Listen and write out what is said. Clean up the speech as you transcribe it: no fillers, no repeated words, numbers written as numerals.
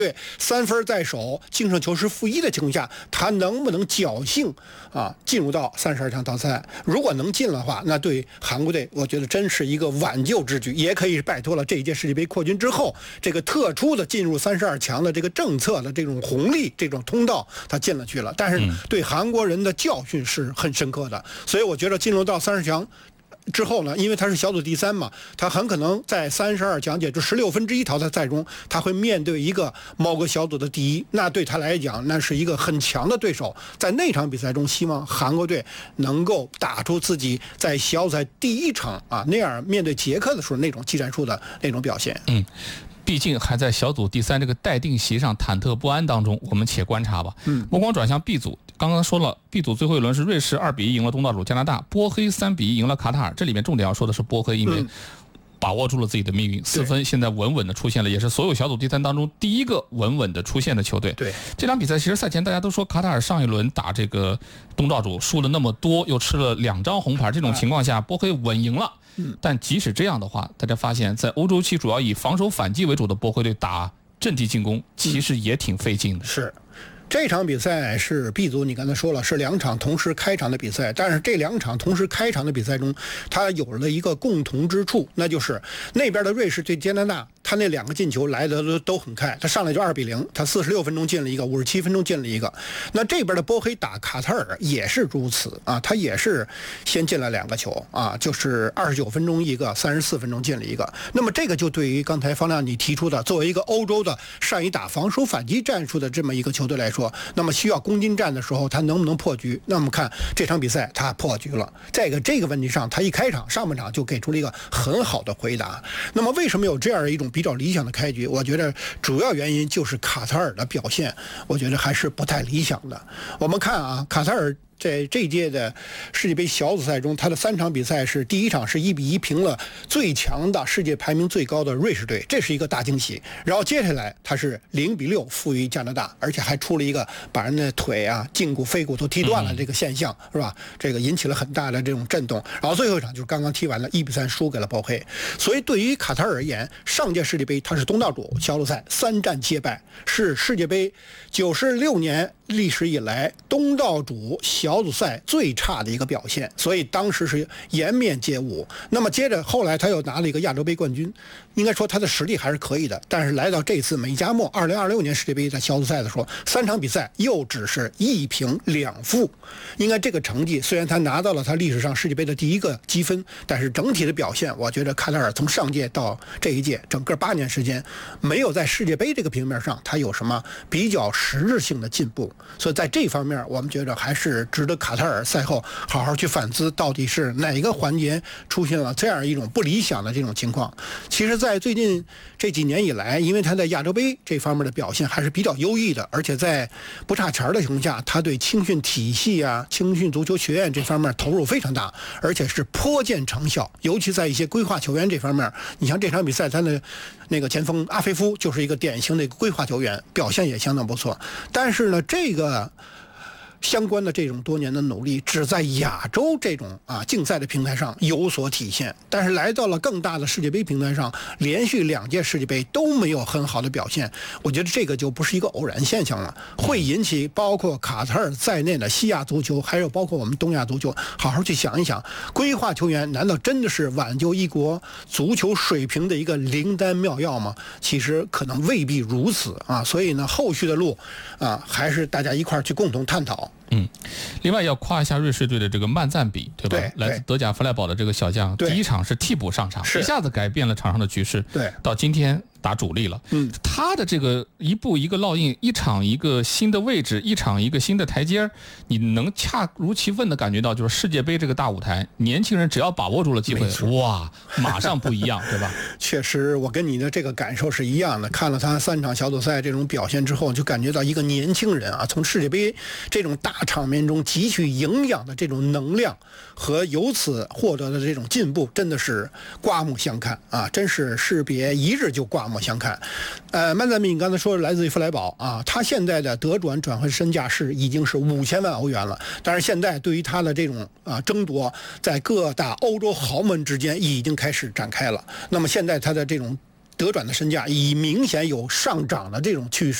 对3分在手，净胜球是-1的情况下，他能不能侥幸进入到32强淘汰赛？如果能进的话，那对韩国队，我觉得真是一个挽救之举，也可以摆脱了这一届世界杯扩军之后这个特殊的进入32强的这个政策的这种红利、这种通道，他进了去了。但是对韩国人的教训是很深刻的，所以我觉得进入到30强。之后呢，因为他是小组第3嘛，他很可能在32强，也就1/16淘汰赛中，他会面对一个某个小组的第1，那对他来讲，那是一个很强的对手。在那场比赛中，希望韩国队能够打出自己在小组赛第1场那样面对捷克的时候那种技战术的那种表现。 毕竟还在小组第3这个待定席上忐忑不安当中，我们且观察吧。目光转向 B 组，刚刚说了 B 组最后一轮是瑞士2-1赢了东道主加拿大，波黑3-1赢了卡塔尔。这里面重点要说的是波黑，因为把握住了自己的命运，4分现在稳稳的出现了，也是所有小组第3当中第一个稳稳的出现的球队。 对， 这场比赛其实赛前大家都说卡塔尔上一轮打这个东道主输了那么多，又吃了2张红牌，这种情况下波黑稳赢了。但即使这样的话，大家发现在欧洲区主要以防守反击为主的波黑队打阵地进攻其实也挺费劲的。 是。这场比赛是 B 组，你刚才说了是2场同时开场的比赛，但是这2场同时开场的比赛中，它有了一个共同之处，那就是那边的瑞士对加拿大，他那2个进球来的都很快，他上来就2-0，他46分钟进了一个，57分钟进了一个。那这边的波黑打卡塔尔也是如此他也是先进了2个球就是29分钟一个，34分钟进了一个。那么这个就对于刚才方亮你提出的，作为一个欧洲的善于打防守反击战术的这么一个球队来说，那么需要攻击战的时候，他能不能破局？那么看这场比赛，他破局了。在这个问题上，他一开场上半场就给出了一个很好的回答。那么为什么有这样一种比较理想的开局？我觉得主要原因就是卡塔尔的表现，我觉得还是不太理想的。我们看卡塔尔在这一届的世界杯小组赛中，他的3场比赛是第1场是1-1平了最强的世界排名最高的瑞士队，这是一个大惊喜。然后接下来他是0-6负于加拿大，而且还出了一个把人的腿胫骨、腓骨都踢断了这个现象，是吧？这个引起了很大的这种震动。然后最后一场就是刚刚踢完了1-3输给了波黑。所以对于卡塔尔而言，上届世界杯他是东道主，小组赛3战皆败，是世界杯96年历史以来东道主小组赛最差的一个表现，所以当时是颜面皆无。那么接着后来他又拿了一个亚洲杯冠军，应该说他的实力还是可以的。但是来到这次美加墨2026年世界杯在小组赛的时候，3场比赛又只是1平2负，应该这个成绩虽然他拿到了他历史上世界杯的第1个积分，但是整体的表现，我觉得卡塔尔从上届到这一届整个8年时间，没有在世界杯这个平面上他有什么比较实质性的进步。所以在这方面，我们觉得还是值得卡塔尔赛后好好去反思，到底是哪个环节出现了这样一种不理想的这种情况。其实在最近这几年以来，因为他在亚洲杯这方面的表现还是比较优异的，而且在不差钱的情况下，他对青训体系青训足球学院这方面投入非常大，而且是颇见成效。尤其在一些规划球员这方面，你像这场比赛他的那个前锋阿菲夫就是一个典型的一个规划球员，表现也相当不错。但是呢，这个相关的这种多年的努力，只在亚洲这种竞赛的平台上有所体现，但是来到了更大的世界杯平台上，连续2届世界杯都没有很好的表现。我觉得这个就不是一个偶然现象了，会引起包括卡塔尔在内的西亚足球，还有包括我们东亚足球，好好去想一想，规划球员难道真的是挽救一国足球水平的一个灵丹妙药吗？其实可能未必如此所以呢，后续的路还是大家一块儿去共同探讨。 另外要夸一下瑞士队的这个曼赞比，对吧？ 对， 来自德甲弗赖堡的这个小将，第1场是替补上场，一下子改变了场上的局势。 对， 到今天打主力了。他的这个一步一个烙印，一场一个新的位置，一场一个新的台阶，你能恰如其分的感觉到，就是世界杯这个大舞台，年轻人只要把握住了机会，哇，马上不一样，对吧？ 确实，我跟你的这个感受是一样的。看了他3场小组赛这种表现之后，就感觉到一个年轻人从世界杯这种大场面中汲取营养的这种能量和由此获得的这种进步，真的是刮目相看真是士别一日就刮目相看。曼赞比你刚才说来自于弗莱堡他现在的得转会身价已经是5000万欧元了，但是现在对于他的这种争夺，在各大欧洲豪门之间已经开始展开了。那么现在他的这种德转的身价已明显有上涨的这种趋势。